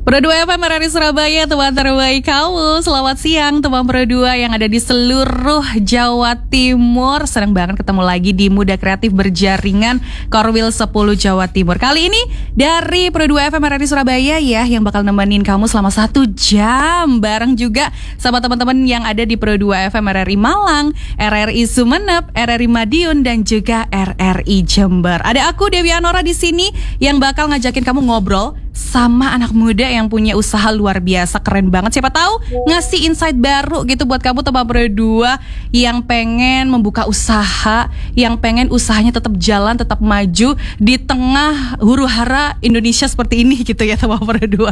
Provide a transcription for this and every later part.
Pro 2 FM RRI Surabaya, teman terbaik kamu. Selamat siang teman Pro 2 yang ada di seluruh Jawa Timur. Senang banget ketemu lagi di Muda Kreatif Berjaringan Korwil 10 Jawa Timur. Kali ini dari Pro 2 FM RRI Surabaya ya, yang bakal nemenin kamu selama 1 jam. Bareng juga sama teman-teman yang ada di Pro 2 FM RRI Malang, RRI Sumeneb, RRI Madiun, dan juga RRI Jember. Ada aku Dewi Anora di sini yang bakal ngajakin kamu ngobrol sama anak muda yang punya usaha luar biasa, keren banget. Siapa tahu ngasih insight baru gitu buat kamu teman Pro 2 yang pengen membuka usaha, yang pengen usahanya tetap jalan, tetap maju di tengah huru-hara Indonesia seperti ini gitu ya teman Pro 2.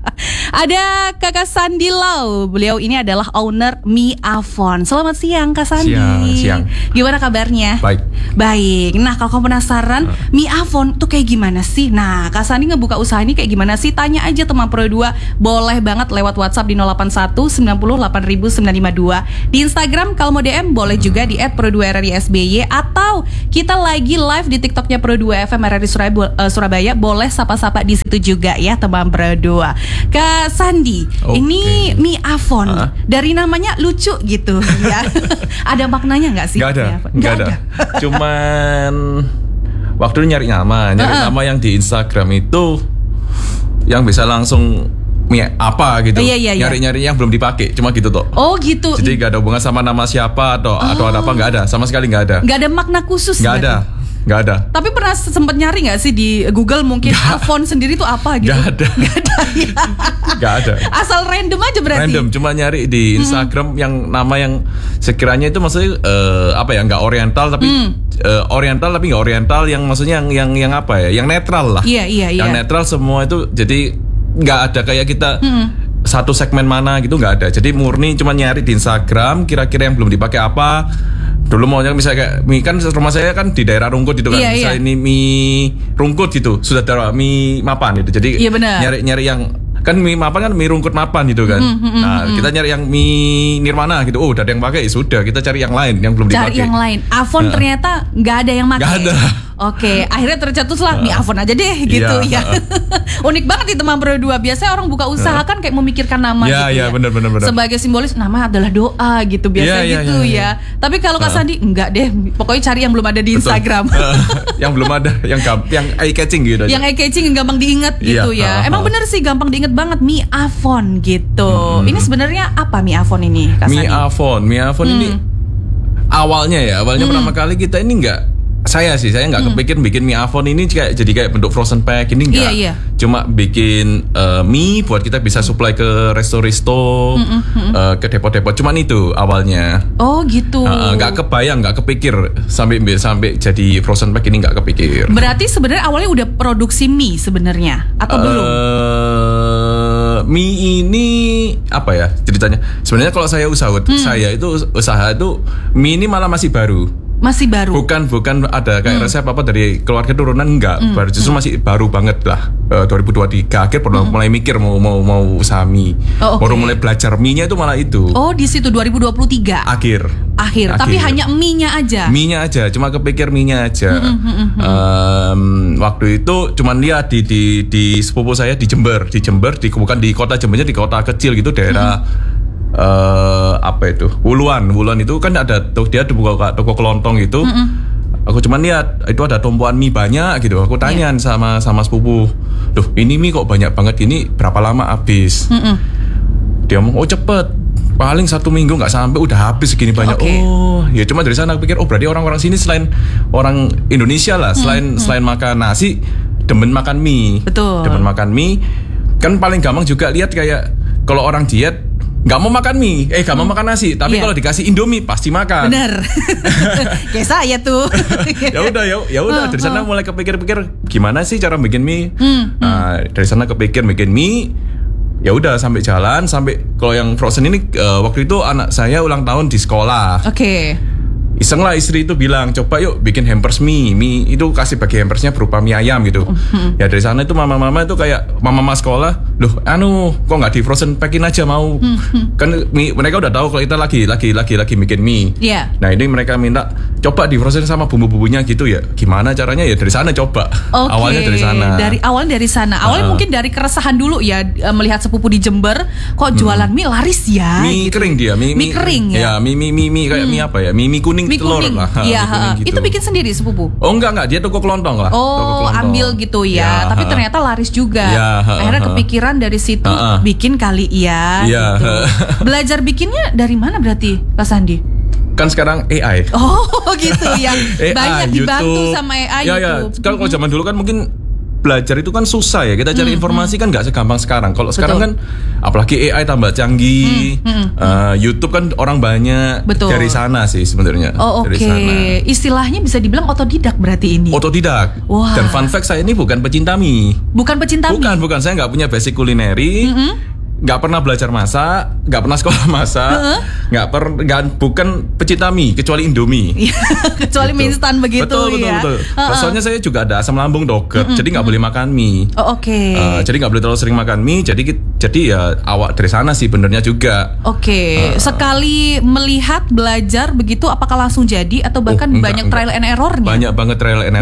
Ada Kakak Sandi Lau. Beliau ini adalah owner Mi Avon. Selamat siang Kak Sandi. Siang. Gimana kabarnya? Baik. Nah, kalau kamu penasaran Mi Avon tuh kayak gimana sih? Nah, Kak Sandi ngebuka usaha ini kayak gimana sih? Tanya aja teman Pro 2. Boleh banget lewat WhatsApp di 081 90 8952. Di Instagram kalau mau DM boleh juga di @pro2rrisby, atau kita lagi live di TikToknya Pro 2 FM RRI Surabaya. Boleh sapa-sapa di situ juga ya teman Pro 2. Kak Sandi, ini Mi Avon. Dari namanya lucu gitu ya. Ada maknanya nggak sih? Nggak ada. Cuman waktu itu nyari nama yang di Instagram itu yang bisa langsung apa gitu. Nyari-nyari yang belum dipakai, cuma gitu toh. Oh gitu. Jadi gak ada hubungan sama nama siapa atau ada apa, nggak ada, sama sekali nggak ada. Nggak ada makna khusus. Nggak ada. Tapi pernah sempet nyari nggak sih di Google mungkin Avon sendiri tuh apa gitu? Nggak ada. Nggak ada. Asal random aja berarti. Random, cuma nyari di Instagram yang nama yang sekiranya itu maksudnya nggak oriental tapi oriental tapi nggak oriental, yang maksudnya yang apa ya? Yang netral lah. Iya. Yang netral semua itu, jadi nggak ada kayak kita satu segmen mana gitu, nggak ada. Jadi murni cuma nyari di Instagram kira-kira yang belum dipakai apa. Dulu maunya misalnya kayak mie, kan rumah saya kan di daerah Rungkut gitu kan. Misalnya ini mie Rungkut gitu, sudah ada mie Mapan gitu. Jadi nyari yang kan mie Mapan kan mie Rungkut Mapan gitu kan. Nah, kita nyari yang mie Nirmana gitu. Oh, udah ada yang pakai, sudah kita cari yang lain yang belum dipakai. Cari yang lain. Avon ternyata nggak ada yang pakai. Nggak ada. Oke, akhirnya tercetuslah Mi Avon aja deh gitu ya. Unik banget itu teman Pro 2. Biasanya orang buka usaha kan kayak memikirkan nama gitu ya. Bener. Sebagai simbolis nama adalah doa gitu biasa gitu ya. Tapi kalau Kak Sandi enggak deh, pokoknya cari yang belum ada di Instagram. Yang belum ada, yang eye catching gitu. Yang eye catching yang gampang diingat gitu ya. Emang bener sih gampang diingat banget Mi Avon gitu. Ini sebenarnya apa Mi Avon ini, Kak Sandi? Mi Avon ini awalnya pertama kali kita ini saya nggak kepikir bikin Mi Avon ini jadi kayak bentuk frozen pack ini enggak. Cuma bikin mie buat kita bisa supply ke resto-resto, ke depot-depot. Cuman itu awalnya. Oh gitu. Nggak kebayang, nggak kepikir sampai jadi frozen pack ini, nggak kepikir. Berarti sebenarnya awalnya udah produksi mie sebenarnya atau belum? Mie ini apa ya ceritanya? Sebenarnya kalau saya saya itu usaha itu mie ini malah masih baru. Masih baru. Bukan ada kayak resep apa dari keluarga turunan, enggak. Justru masih baru banget lah. 2023 akhir baru mulai mikir mau usaha mie. Baru mulai belajar mie-nya itu malah itu. Oh, di situ 2023. Akhir. Tapi hanya mie-nya aja. Mie-nya aja, cuma kepikir mie-nya aja. Waktu itu cuman lihat di sepupu saya di Jember, bukan di kota Jembernya, di kota kecil gitu, daerah Wuluan itu kan ada dia buka toko kelontong gitu. Aku cuman lihat itu ada tumpuan mie banyak gitu. Aku tanyain sama sepupu, "Duh, ini mie kok banyak banget gini, berapa lama habis?" Dia ngomong, "Oh cepet, paling 1 minggu nggak sampai udah habis segini banyak." Oh ya, cuma dari sana aku pikir berarti orang-orang sini selain orang Indonesia lah, selain makan nasi, demen makan mie. Betul. Demen makan mie. Kan paling gampang juga lihat kayak kalau orang diet nggak mau makan mie, nggak mau makan nasi, tapi kalau dikasih Indomie pasti makan. Bener. Kayak saya tuh. ya udah dari sana mulai kepikir-pikir gimana sih cara bikin mie. Nah, dari sana kepikir bikin mie. Ya udah sampai jalan, sampai kalau yang frozen ini waktu itu anak saya ulang tahun di sekolah. Iseng lah istri itu bilang, coba yuk bikin hampers mie itu kasih bagi hampersnya berupa mie ayam gitu. Ya dari sana itu mama-mama itu kayak mama sekolah, loh kok nggak di frozen packin aja mau. Kan mereka udah tahu kalau kita lagi bikin mie. Nah ini mereka minta coba di frozen sama bumbu-bumbunya gitu ya. Gimana caranya ya dari sana coba. Awalnya dari sana. Awalnya mungkin dari keresahan dulu ya, melihat sepupu di Jember kok jualan mie laris ya. Mie gitu. kering dia, mie kering ya. Ya, mie kayak mie apa ya? Mie kuning telur lah. Iya, gitu. Itu bikin sendiri sepupu. Oh enggak, dia toko kelontong lah. Oh, ambil gitu ya. Tapi ternyata laris juga. Ya, akhirnya kepikiran dari situ bikin kali ya. Ya. Gitu. Belajar bikinnya dari mana berarti, Kak Sandi? Kan sekarang AI. Oh gitu ya. AI, banyak dibantu YouTube. sama AI Ya. YouTube. Kalau zaman dulu kan mungkin belajar itu kan susah ya. Kita cari informasi kan nggak segampang sekarang. Kalau sekarang kan apalagi AI tambah canggih. YouTube kan orang banyak. Betul. Dari sana sih sebenarnya. Oh oke. Istilahnya bisa dibilang otodidak berarti ini. Otodidak. Wah. Dan fun fact, saya ini bukan pecinta mie. Bukan pecinta mie. Bukan. Saya nggak punya basic kulineri. Nggak pernah belajar masak, nggak pernah sekolah masak, bukan pecinta mie kecuali Indomie. Kecuali mie instan begitu. Betul. Soalnya saya juga ada asam lambung doget, jadi nggak boleh makan mie. Oh oke. Jadi nggak boleh terlalu sering makan mie. Jadi ya awak dari sana sih benernya juga. Oke. Sekali melihat belajar begitu, apakah langsung jadi atau bahkan banyak trial and errornya? Banyak banget trial and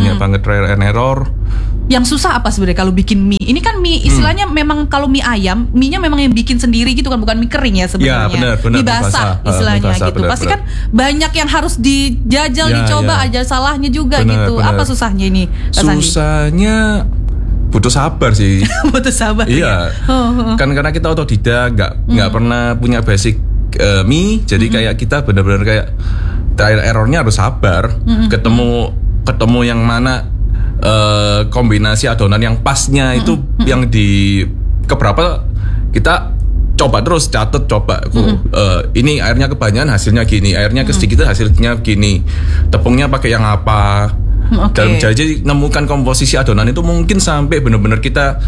error. Yang susah apa sebenarnya kalau bikin mie? Ini kan mie istilahnya memang kalau mie ayam, mie-nya memang yang bikin sendiri gitu kan, bukan mie kering ya sebenarnya. Ya, benar. Mie basah istilahnya basah, gitu. Pasti kan banyak yang harus dijajal, dicoba aja salahnya juga gitu. Apa susahnya ini, Kak Sandi? Susahnya butuh sabar sih. Butuh sabar. Iya. Kan karena kita otodidak, nggak pernah punya basic mie, jadi kayak kita benar-benar kayak trial errornya harus sabar. Ketemu yang mana kombinasi adonan yang pasnya itu yang di keberapa kita coba terus, catet coba. Ini airnya kebanyakan hasilnya gini, airnya sedikit hasilnya gini, tepungnya pakai yang apa. Dan jadi nemukan komposisi adonan itu mungkin sampai benar-benar kita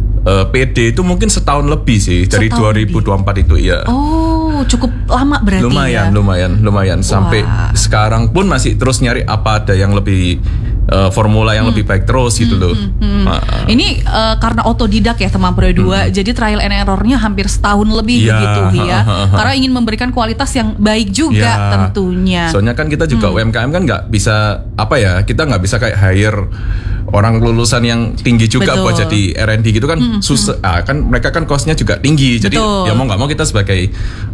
PD itu mungkin setahun lebih sih dari 2024 itu ya. Oh, cukup lama berarti. Lumayan sampai sekarang pun masih terus nyari apa ada yang lebih formula yang lebih baik terus gitu loh. Ini karena otodidak ya teman Pro 2, jadi trial and errornya hampir setahun lebih begitu ya. Karena ingin memberikan kualitas yang baik juga tentunya. Soalnya kan kita juga UMKM kan nggak bisa kita nggak bisa kayak hire orang lulusan yang tinggi juga buat jadi R&D gitu kan susah. Kan mereka kan costnya juga tinggi. Jadi ya mau nggak mau kita sebagai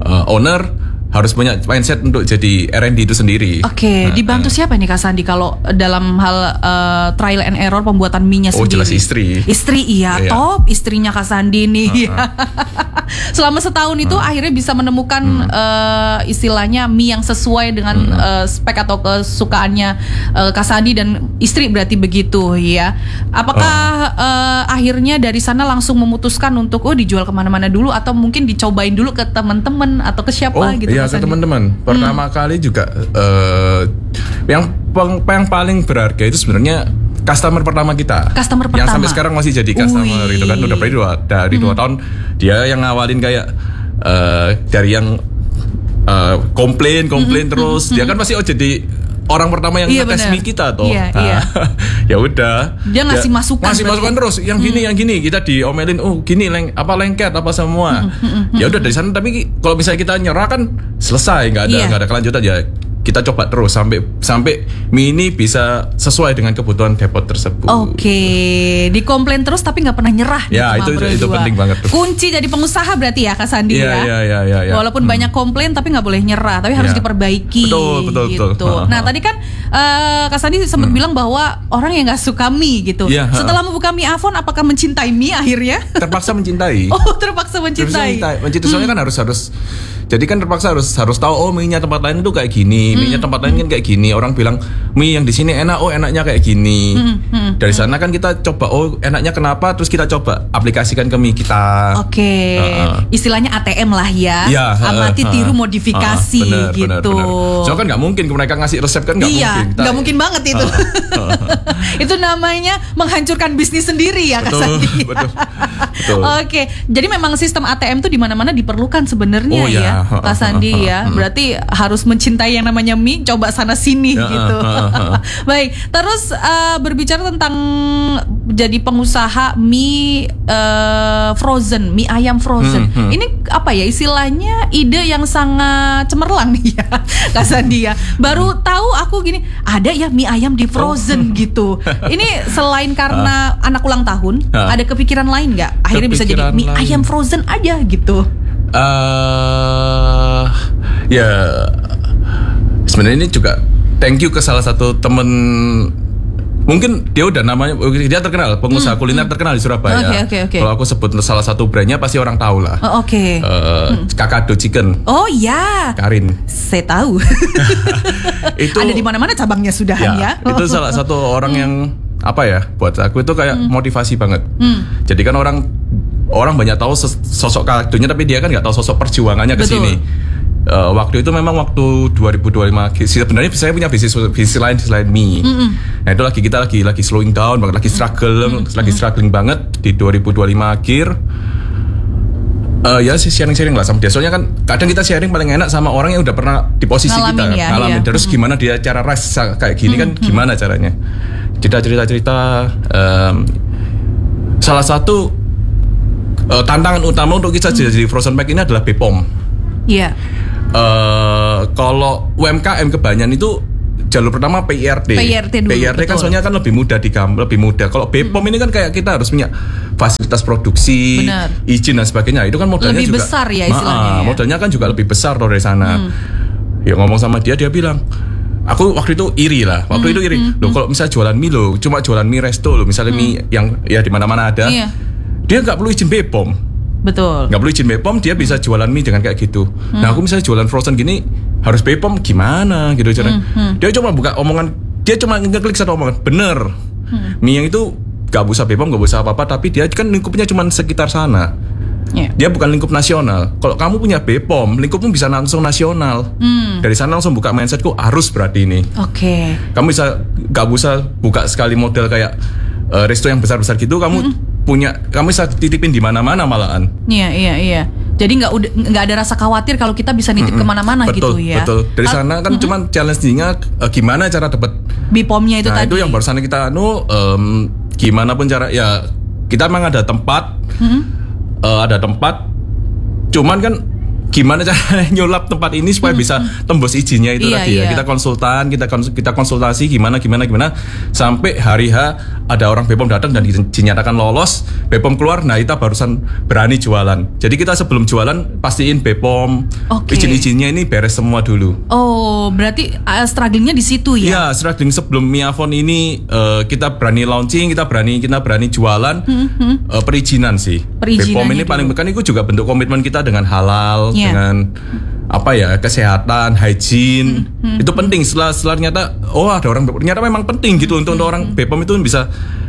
owner harus punya mindset untuk jadi R&D itu sendiri. Oke, dibantu siapa nih Kak Sandi kalau dalam hal trial and error pembuatan mie-nya sendiri? Oh jelas istri. Top istrinya Kak Sandi nih. Selama setahun itu akhirnya bisa menemukan istilahnya mie yang sesuai dengan spek atau kesukaannya Kak Sandi dan istri berarti begitu ya. Apakah akhirnya dari sana langsung memutuskan untuk dijual kemana-mana dulu atau mungkin dicobain dulu ke teman-teman atau ke siapa gitu? Iya, ke teman-teman. Pertama kali juga yang paling berharga itu sebenarnya customer pertama kita. Yang sampai sekarang masih jadi customer itu kan udah dari 2 tahun dia yang ngawalin kayak dari yang komplain terus dia kan masih jadi orang pertama yang ngetes mie kita toh. Ya udah. Dia ngasih masukan terus yang gini kita diomelin gini lengket apa semua. Ya udah dari sana, tapi kalau misalnya kita nyerah kan selesai, nggak ada kelanjutan ya. Kita coba terus sampai mie ini bisa sesuai dengan kebutuhan depot tersebut. Oke, dikomplain terus tapi nggak pernah nyerah. Ya itu penting banget tuh. Kunci jadi pengusaha berarti ya Kak Sandi ya. Iya. Walaupun banyak komplain tapi nggak boleh nyerah, tapi harus diperbaiki. Betul. Gitu. Nah tadi kan Kak Sandi sempat bilang bahwa orang yang nggak suka mie gitu. Setelah membuka mie Avon, apakah mencintai mie akhirnya? Terpaksa mencintai. Terpaksa mencintai. Soalnya kan harus. Jadi kan terpaksa harus tahu mie-nya tempat lain itu kayak gini, mie-nya tempat lain kan kayak gini. Orang bilang mie yang di sini enak, enaknya kayak gini. Dari sana kan kita coba enaknya kenapa, terus kita coba aplikasikan ke mie kita. Oke. Istilahnya ATM lah ya. Amati tiru modifikasi bener. Soalnya kan nggak mungkin mereka ngasih resep kan nggak mungkin. Nggak mungkin banget itu. Itu namanya menghancurkan bisnis sendiri ya Kak Sandi. Betul. Oke, jadi memang sistem ATM tuh di mana-mana diperlukan sebenarnya ya. Kak Sandi ya, berarti harus mencintai yang namanya mie, coba sana sini gitu. Baik, terus berbicara tentang jadi pengusaha mie frozen, mie ayam frozen. Ini apa ya istilahnya, ide yang sangat cemerlang nih ya Kak Sandi ya. Baru tahu aku gini, ada ya mie ayam di frozen gitu. Ini selain karena anak ulang tahun, ada kepikiran lain nggak? Akhirnya bisa jadi mie ayam frozen aja gitu. Ya sebenarnya ini juga thank you ke salah satu temen, mungkin dia udah namanya, dia terkenal pengusaha kuliner terkenal di Surabaya. Oke. Kalau aku sebut salah satu brandnya pasti orang tahu lah. Kakado Chicken. Oh ya, Karin. saya tahu. Itu ada di mana-mana cabangnya sudahan ya. Itu salah satu orang yang apa ya, buat aku itu kayak motivasi banget. Jadi kan orang banyak tahu sosok Kadonya, tapi dia kan nggak tahu sosok perjuangannya ke sini. Waktu itu memang waktu 2025 sebenarnya saya punya bisnis lain selain mie. Nah itu kita lagi slowing down banget, lagi struggling banget di 2025 akhir. Ya sharing lah sama dia. Soalnya kan kadang kita sharing paling enak sama orang yang udah pernah di posisi ngalamin kita, ngalamin. Terus gimana dia cara rise kayak gini kan gimana caranya? Cerita. Salah satu tantangan utama untuk kita jadi frozen pack ini adalah BPOM. Iya. Kalau UMKM kebanyakan itu jalur pertama PIRT dulu. PIRT kan soalnya kan lebih mudah lebih mudah. Kalau BPOM ini kan kayak kita harus punya fasilitas produksi, izin dan sebagainya. Itu kan modalnya lebih juga besar ya istilahnya. Modalnya kan juga lebih besar dari sana. Ya ngomong sama dia bilang, aku waktu itu iri. Loh kalau misalnya jualan mie lo, cuma jualan mie resto lo, misalnya mie yang ya di mana-mana ada. Dia nggak perlu izin BPOM. Betul. Nggak perlu izin BPOM, dia bisa jualan mie dengan kayak gitu. Nah aku misalnya jualan frozen gini harus BPOM gimana gitu caranya. Dia cuma buka omongan, dia cuma ngeklik satu omongan, bener. Mie yang itu nggak usah BPOM, nggak usah apa-apa, tapi dia kan lingkupnya cuma sekitar sana. Dia bukan lingkup nasional. Kalau kamu punya BPOM, lingkupmu bisa langsung nasional. Dari sana langsung buka mindsetku harus berarti ini. Kamu bisa nggak usah buka sekali model kayak resto yang besar-besar gitu, kamu bisa titipin di mana-mana malahan. Iya. Jadi nggak ada rasa khawatir kalau kita bisa nitip kemana-mana gitu ya. Betul. Dari sana kan cuman challenge-nya gimana cara dapat BPOM-nya itu tadi. Nah itu yang barusan kita gimana pun cara ya, kita memang ada tempat, cuman kan gimana cara nyulap tempat ini supaya bisa tembus izinnya itu tadi ya. Kita konsultasi gimana sampai hari H ada orang BPOM datang dan dinyatakan lolos, BPOM keluar, nah kita barusan berani jualan. Jadi kita sebelum jualan pastiin BPOM izin-izinnya ini beres semua dulu. Oh, berarti strugglingnya di situ ya? Iya, struggling sebelum Miafon ini kita berani launching, kita berani jualan, perizinan sih. BPOM ini paling bukan, itu juga bentuk komitmen kita dengan halal. Dengan kesehatan, hygiene, itu penting. Setelah ternyata ada orang, ternyata memang penting gitu untuk orang BPOM itu bisa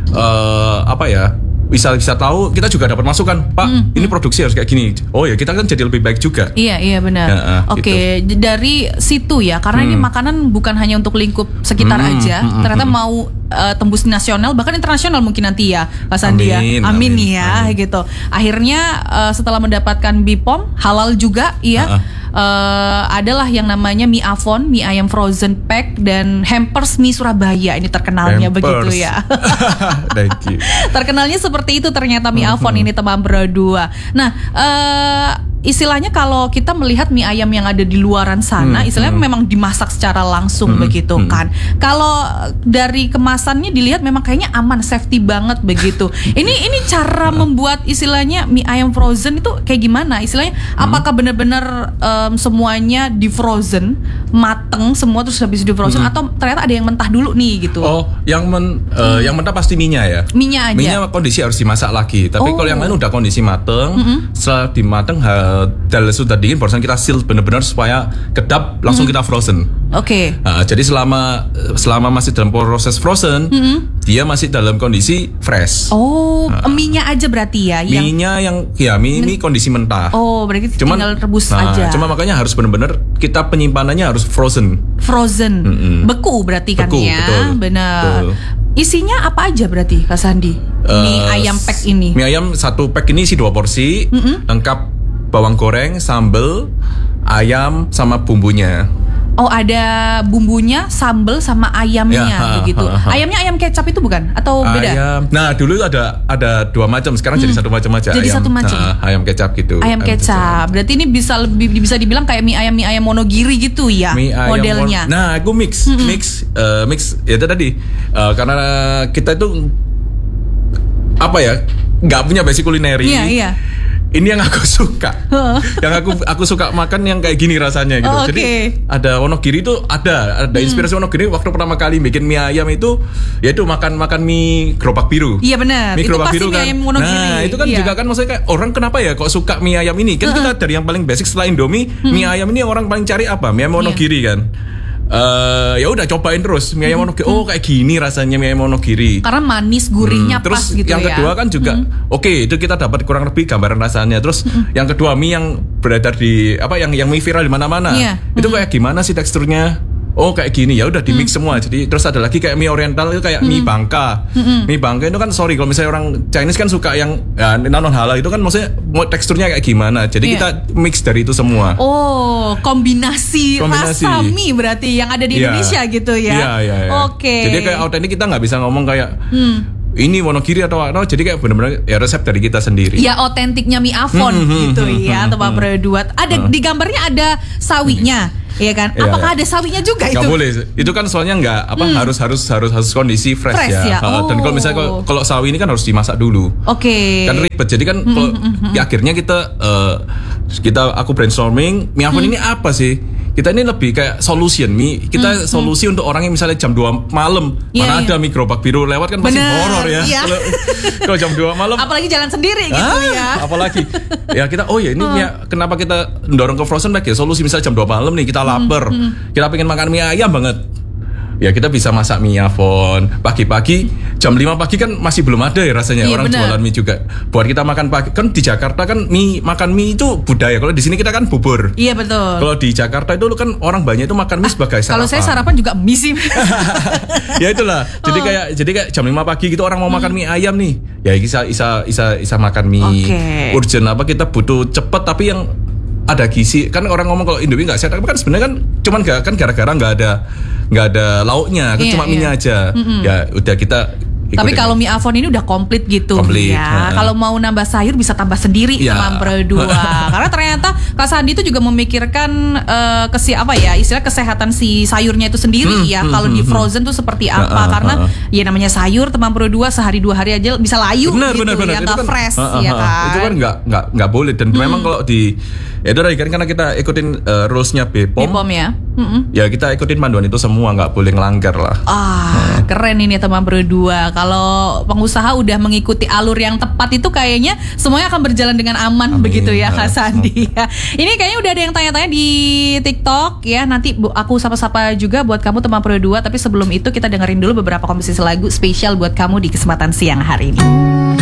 bisa tahu. Kita juga dapat masukan, Pak, ini produksi harus kayak gini. Oh ya, kita kan jadi lebih baik juga. Iya benar. Gitu. Dari situ ya, karena ini makanan bukan hanya untuk lingkup sekitar aja. Ternyata mau tembus nasional, bahkan internasional mungkin nanti ya, Pak Sandi. Amin ya. Gitu. Akhirnya setelah mendapatkan BPOM halal juga, adalah yang namanya mie Avon, mie ayam frozen pack, dan hampers mie Surabaya. Ini terkenalnya begitu ya. Thank you. Terkenalnya seperti itu ternyata mie Avon ini, teman berdua. Nah, istilahnya kalau kita melihat mie ayam yang ada di luaran sana, istilahnya memang dimasak secara langsung begitu kan. Kalau dari kemasannya dilihat memang kayaknya aman, safety banget begitu. Ini cara membuat istilahnya mie ayam frozen itu kayak gimana? Istilahnya apakah benar-benar semuanya di frozen, mateng semua terus habis di frozen, atau ternyata ada yang mentah dulu nih gitu? Oh, yang mentah pasti mie-nya ya. Mie-nya aja. Mie-nya kondisi harus dimasak lagi. Tapi kalau yang lain udah kondisi mateng, setelah dimateng sudah dingin, barusan kita seal benar-benar supaya kedap, langsung kita frozen. Jadi selama masih dalam proses frozen, dia masih dalam kondisi fresh. Mie-nya aja berarti ya? Mie-nya mie kondisi mentah. Berarti tinggal rebus aja. Cuma makanya harus benar-benar kita penyimpanannya harus frozen. Beku berarti kan ya? Betul. Benar. Isinya apa aja berarti Kak Sandi? Mie ayam pack ini? Mie ayam satu pack ini isi 2 porsi, lengkap bawang goreng, sambal, ayam, sama bumbunya. Oh, ada bumbunya, sambal sama ayamnya begitu. Ayamnya ayam kecap itu bukan? Atau beda? Ayam. Nah, dulu itu ada 2 macam, sekarang jadi 1 macam aja. Jadi ayam, 1 macam. Ayam kecap gitu. Ayam kecap. Berarti ini bisa dibilang kayak mie ayam monogiri gitu ya modelnya. Nah, aku mix ya itu tadi. Karena kita itu apa ya? Nggak punya basic kulineri. Iya. Ini yang aku suka. Yang aku suka makan yang kayak gini rasanya gitu. Oh, okay. Jadi ada Wonogiri itu ada inspirasi Wonogiri waktu pertama kali bikin mie ayam itu yaitu makan mie gerobak biru. Iya benar. Mie gerobak biru mie kan. Ayam Wonogiri. Nah, itu kan juga kan maksudnya kayak orang kenapa ya kok suka mie ayam ini? Kan kita dari yang paling basic setelah Indomie, mie ayam ini orang paling cari apa? Mie ayam Wonogiri kan. Ya udah cobain terus mie ayam Wonogiri. Oh, kayak gini rasanya mie ayam Wonogiri. Karena manis, gurihnya pas terus gitu ya. Terus yang kedua kan juga oke, itu kita dapat kurang lebih gambaran rasanya. Terus yang kedua mie yang beredar di yang mie viral di mana-mana. Itu kayak gimana sih teksturnya? Oh kayak gini, ya udah di mix semua. Jadi terus ada lagi kayak mie oriental itu kayak mie bangka. Mie bangka itu kan kalau misalnya orang Chinese kan suka yang non halal itu kan maksudnya teksturnya kayak gimana. Jadi kita mix dari itu semua. Oh, kombinasi rasa mie berarti yang ada di Indonesia gitu ya. Iya. Oke. Jadi kayak autentik kita nggak bisa ngomong kayak ini Wonogiri atau jadi kayak benar-benar ya resep dari kita sendiri. Ya otentiknya mie Avon gitu ya, Teman Berdua. Ada di gambarnya ada sawinya. Iya kan? Apakah ada sawinya juga itu? Gak boleh. Itu kan soalnya nggak harus kondisi fresh ya. Dan kalau misalnya kalau sawi ini kan harus dimasak dulu. Oke. Kan ribet. Jadi kan kalau akhirnya aku brainstorming mie Avon ini apa sih? Kita ini lebih kayak solution mie. Kita solusi untuk orang yang misalnya jam 2 malam mana ada mie gerobak biru lewat kan pasti horor ya. Kalau jam 2 malam apalagi jalan sendiri gitu ya. Apalagi ya kita ini kenapa kita dorong ke frozen bag ya? Solusi misalnya jam 2 malam nih kita lapar. Kita pengen makan mie ayam banget. Ya kita bisa masak mie Avon pagi-pagi jam 5 pagi kan masih belum ada ya rasanya orang jualan mie juga. Buat kita makan pagi kan di Jakarta kan makan mie itu budaya. Kalau di sini kita kan bubur. Iya betul. Kalau di Jakarta itu kan orang banyak itu makan mie sebagai sarapan. Kalau saya sarapan juga mie sih. Ya itulah. Jadi kayak jam 5 pagi gitu orang mau makan mie ayam nih. Ya bisa makan mie. Urgent kita butuh cepet tapi yang ada gizi. Kan orang ngomong kalau Indomie nggak sehat, tapi kan sebenarnya kan cuman gara-gara nggak ada lauknya, kan cuma minyak aja. Ya udah kita. Tapi kalau mie Avon ini udah komplit gitu ya. Kalau mau nambah sayur bisa tambah sendiri Teman Berdua. Karena ternyata Kak Sandi itu juga memikirkan istilah kesehatan si sayurnya itu sendiri ya. Kalau di frozen tuh seperti apa? Karena ya namanya sayur Teman Berdua sehari 2 hari aja bisa layu gitu ya, nggak fresh ya kan. Itu kan nggak boleh dan memang kalau di itu karena kita ikutin rules-nya BPOM ya. Ya kita ikutin panduan itu semua, nggak boleh ngelanggar lah. Keren ini Teman Berdua. Kalau pengusaha udah mengikuti alur yang tepat itu kayaknya semuanya akan berjalan dengan aman. Amin. Begitu ya Kak Sandi ya. Ini kayaknya udah ada yang tanya-tanya di TikTok ya. Nanti aku sapa-sapa juga buat kamu Teman Berdua. Tapi sebelum itu kita dengerin dulu beberapa komposisi lagu spesial buat kamu di kesempatan siang hari ini.